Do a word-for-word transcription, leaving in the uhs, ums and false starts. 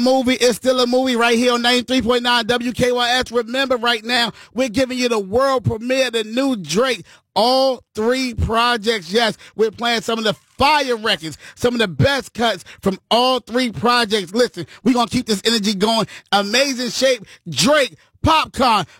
Movie is still a movie right here on ninety-three point nine W K Y S. Remember, right now, we're giving you the world premiere, the new Drake. All three projects, yes. We're playing some of the fire records, some of the best cuts from all three projects. Listen, we're going to keep this energy going. Amazing Shape, Drake, Popcorn,